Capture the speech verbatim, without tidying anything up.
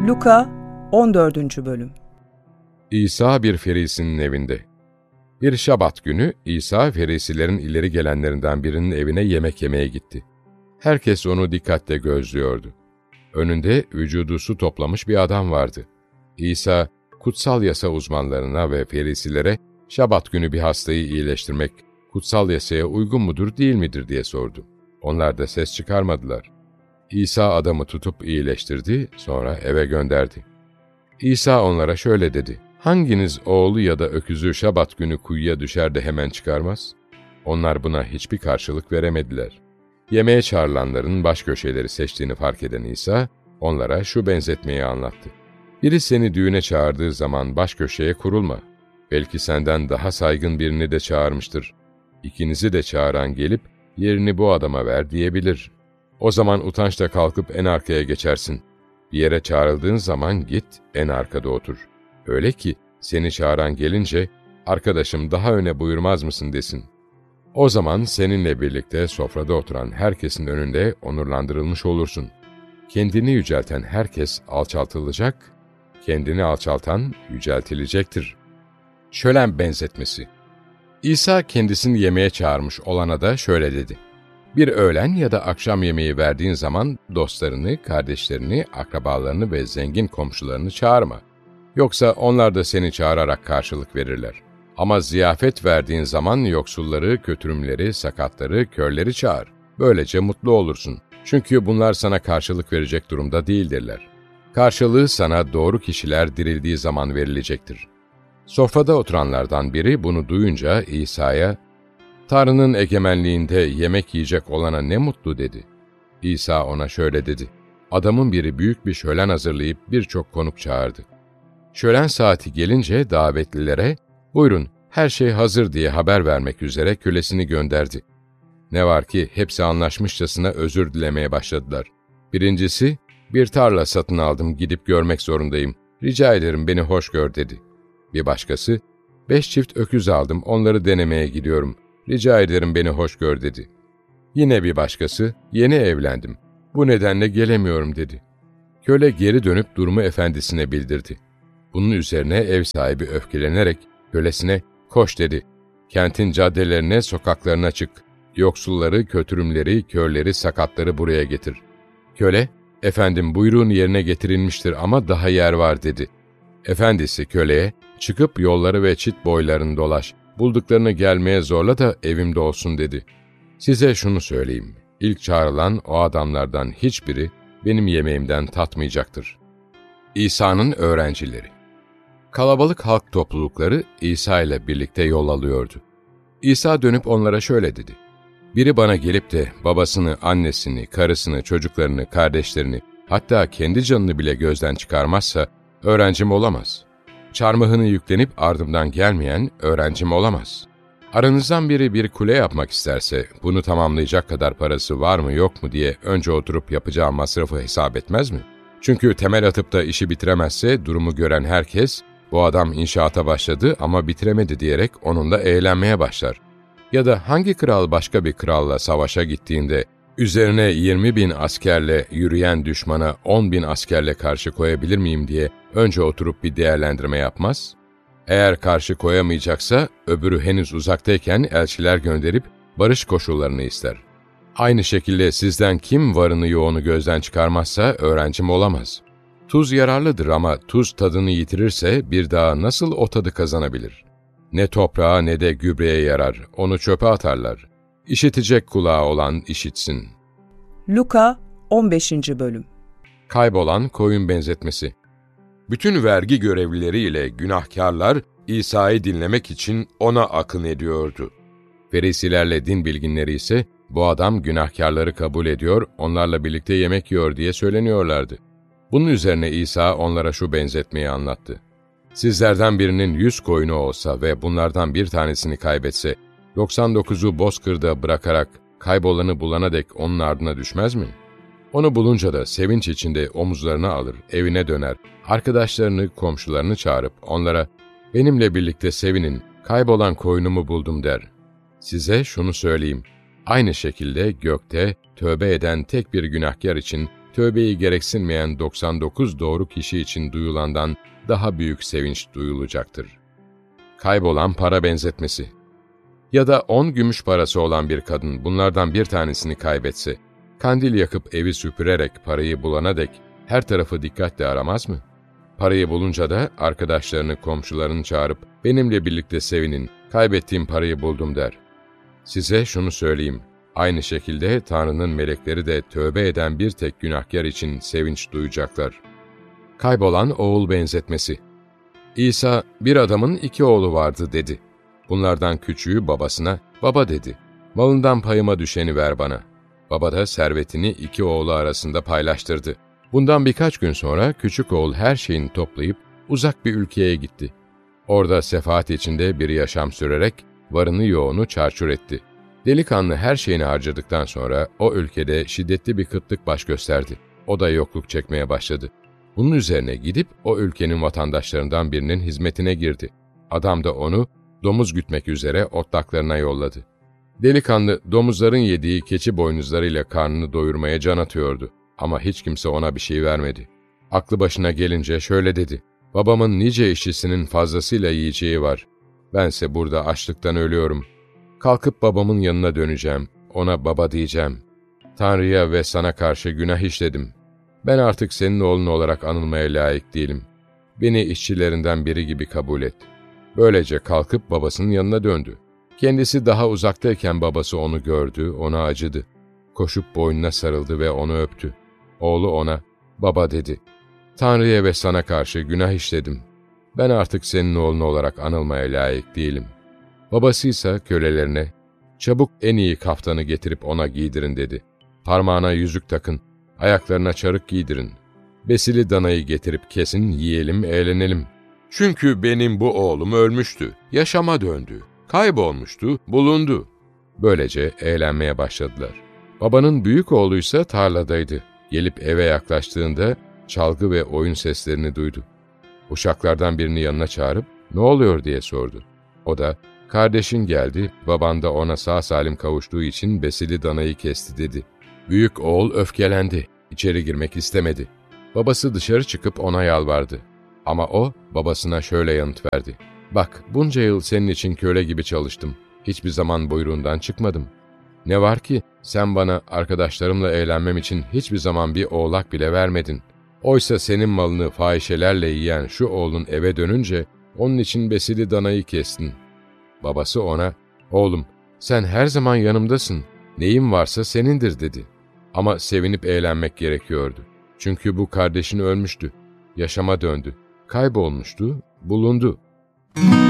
Luka on dördüncü Bölüm. İsa bir ferisinin evinde. Bir şabat günü İsa ferisilerin ileri gelenlerinden birinin evine yemek yemeye gitti. Herkes onu dikkatle gözlüyordu. Önünde vücudu su toplamış bir adam vardı. İsa, kutsal yasa uzmanlarına ve ferisilere şabat günü bir hastayı iyileştirmek kutsal yasaya uygun mudur değil midir diye sordu. Onlar da ses çıkarmadılar. İsa adamı tutup iyileştirdi, sonra eve gönderdi. İsa onlara şöyle dedi: "Hanginiz oğlu ya da öküzü şabat günü kuyuya düşer de hemen çıkarmaz?" Onlar buna hiçbir karşılık veremediler. Yemeğe çağrılanların baş köşeleri seçtiğini fark eden İsa, onlara şu benzetmeyi anlattı. "Biri seni düğüne çağırdığı zaman baş köşeye kurulma. Belki senden daha saygın birini de çağırmıştır. İkinizi de çağıran gelip, yerini bu adama ver diyebilir. O zaman utançla kalkıp en arkaya geçersin. Bir yere çağrıldığın zaman git, en arkada otur. Öyle ki seni çağıran gelince, arkadaşım daha öne buyurmaz mısın desin. O zaman seninle birlikte sofrada oturan herkesin önünde onurlandırılmış olursun. Kendini yücelten herkes alçaltılacak, kendini alçaltan yüceltilecektir." Şölen benzetmesi. İsa kendisini yemeğe çağırmış olana da şöyle dedi: "Bir öğlen ya da akşam yemeği verdiğin zaman dostlarını, kardeşlerini, akrabalarını ve zengin komşularını çağırma. Yoksa onlar da seni çağırarak karşılık verirler. Ama ziyafet verdiğin zaman yoksulları, kötürümleri, sakatları, körleri çağır. Böylece mutlu olursun. Çünkü bunlar sana karşılık verecek durumda değildirler. Karşılığı sana doğru kişiler dirildiği zaman verilecektir." Sofrada oturanlardan biri bunu duyunca İsa'ya, "Tanrı'nın egemenliğinde yemek yiyecek olana ne mutlu," dedi. İsa ona şöyle dedi: "Adamın biri büyük bir şölen hazırlayıp birçok konuk çağırdı. Şölen saati gelince davetlilere, 'Buyurun, her şey hazır,' diye haber vermek üzere kölesini gönderdi. Ne var ki hepsi anlaşmışçasına özür dilemeye başladılar. Birincisi, 'Bir tarla satın aldım, gidip görmek zorundayım. Rica ederim beni hoş gör,' dedi. Bir başkası, 'Beş çift öküz aldım, onları denemeye gidiyorum. Rica ederim beni hoş gör,' dedi. Yine bir başkası, 'Yeni evlendim. Bu nedenle gelemiyorum,' dedi. Köle geri dönüp durumu efendisine bildirdi. Bunun üzerine ev sahibi öfkelenerek kölesine, 'Koş,' dedi. 'Kentin caddelerine, sokaklarına çık. Yoksulları, kötürümleri, körleri, sakatları buraya getir.' Köle, 'Efendim, buyruğun yerine getirilmiştir ama daha yer var,' dedi. Efendisi köleye, 'Çıkıp yolları ve çit boylarını dolaş. Bulduklarını gelmeye zorla da evimde olsun,' dedi. Size şunu söyleyeyim, ilk çağrılan o adamlardan hiçbiri benim yemeğimden tatmayacaktır." İsa'nın öğrencileri. Kalabalık halk toplulukları İsa ile birlikte yol alıyordu. İsa dönüp onlara şöyle dedi: "Biri bana gelip de babasını, annesini, karısını, çocuklarını, kardeşlerini, hatta kendi canını bile gözden çıkarmazsa öğrencim olamaz. Çarmıhını yüklenip ardımdan gelmeyen öğrencim olamaz. Aranızdan biri bir kule yapmak isterse, bunu tamamlayacak kadar parası var mı yok mu diye önce oturup yapacağı masrafı hesap etmez mi? Çünkü temel atıp da işi bitiremezse durumu gören herkes, 'Bu adam inşaata başladı ama bitiremedi,' diyerek onunla eğlenmeye başlar. Ya da hangi kral başka bir kralla savaşa gittiğinde, üzerine yirmi bin askerle yürüyen düşmana on bin askerle karşı koyabilir miyim diye önce oturup bir değerlendirme yapmaz? Eğer karşı koyamayacaksa, öbürü henüz uzaktayken elçiler gönderip barış koşullarını ister. Aynı şekilde sizden kim varını yoğunu gözden çıkarmazsa öğrencim olamaz. Tuz yararlıdır ama tuz tadını yitirirse bir daha nasıl o tadı kazanabilir? Ne toprağa ne de gübreye yarar, onu çöpe atarlar. İşitecek kulağı olan işitsin." Luka on beşinci Bölüm. Kaybolan koyun benzetmesi. Bütün vergi görevlileri ile günahkarlar İsa'yı dinlemek için ona akın ediyordu. Ferisilerle din bilginleri ise bu adam günahkarları kabul ediyor, onlarla birlikte yemek yiyor diye söyleniyorlardı. Bunun üzerine İsa onlara şu benzetmeyi anlattı: "Sizlerden birinin yüz koyunu olsa ve bunlardan bir tanesini kaybetse, doksan dokuzu bozkırda bırakarak kaybolanı bulana dek onun ardına düşmez mi? Onu bulunca da sevinç içinde omuzlarına alır, evine döner, arkadaşlarını, komşularını çağırıp onlara, 'Benimle birlikte sevinin, kaybolan koyunumu buldum,' der. Size şunu söyleyeyim, aynı şekilde gökte tövbe eden tek bir günahkar için tövbeyi gereksinmeyen doksan dokuz doğru kişi için duyulandan daha büyük sevinç duyulacaktır. Kaybolan para benzetmesi. Ya da on gümüş parası olan bir kadın bunlardan bir tanesini kaybetse, kandil yakıp evi süpürerek parayı bulana dek her tarafı dikkatle aramaz mı? Parayı bulunca da arkadaşlarını, komşularını çağırıp benimle birlikte sevinin, kaybettiğim parayı buldum der. Size şunu söyleyeyim, aynı şekilde Tanrı'nın melekleri de tövbe eden bir tek günahkar için sevinç duyacaklar. Kaybolan oğul benzetmesi. İsa, bir adamın iki oğlu vardı dedi. Bunlardan küçüğü babasına, baba dedi, malından payıma düşeni ver bana. Baba da servetini iki oğlu arasında paylaştırdı. Bundan birkaç gün sonra küçük oğul her şeyini toplayıp uzak bir ülkeye gitti. Orada sefahat içinde bir yaşam sürerek varını yoğunu çarçur etti. Delikanlı her şeyini harcadıktan sonra o ülkede şiddetli bir kıtlık baş gösterdi. O da yokluk çekmeye başladı. Bunun üzerine gidip o ülkenin vatandaşlarından birinin hizmetine girdi. Adam da onu domuz gütmek üzere otlaklarına yolladı. Delikanlı domuzların yediği keçi boynuzlarıyla karnını doyurmaya can atıyordu. Ama hiç kimse ona bir şey vermedi. Aklı başına gelince şöyle dedi, babamın nice işçisinin fazlasıyla yiyeceği var. Bense burada açlıktan ölüyorum. Kalkıp babamın yanına döneceğim, ona baba diyeceğim. Tanrı'ya ve sana karşı günah işledim. Ben artık senin oğlun olarak anılmaya layık değilim. Beni işçilerinden biri gibi kabul et. Böylece kalkıp babasının yanına döndü. Kendisi daha uzaktayken babası onu gördü, ona acıdı. Koşup boynuna sarıldı ve onu öptü. Oğlu ona, baba dedi. Tanrı'ya ve sana karşı günah işledim. Ben artık senin oğlun olarak anılmaya layık değilim. Babası ise kölelerine, çabuk en iyi kaftanı getirip ona giydirin dedi. Parmağına yüzük takın, ayaklarına çarık giydirin. Besili danayı getirip kesin, yiyelim, eğlenelim. Çünkü benim bu oğlum ölmüştü, yaşama döndü. Kaybolmuştu, bulundu. Böylece eğlenmeye başladılar. Babanın büyük oğluysa tarladaydı. Gelip eve yaklaştığında çalgı ve oyun seslerini duydu. Uşaklardan birini yanına çağırıp ne oluyor diye sordu. O da kardeşin geldi, baban da ona sağ salim kavuştuğu için besili danayı kesti dedi. Büyük oğul öfkelendi, içeri girmek istemedi. Babası dışarı çıkıp ona yalvardı. Ama o babasına şöyle yanıt verdi. Bak, bunca yıl senin için köle gibi çalıştım. Hiçbir zaman buyruğundan çıkmadım. Ne var ki sen bana arkadaşlarımla eğlenmem için hiçbir zaman bir oğlak bile vermedin. Oysa senin malını fahişelerle yiyen şu oğlun eve dönünce onun için besili danayı kestin. Babası ona, oğlum sen her zaman yanımdasın, neyin varsa senindir dedi. Ama sevinip eğlenmek gerekiyordu. Çünkü bu kardeşin ölmüştü, yaşama döndü, kaybolmuştu, bulundu.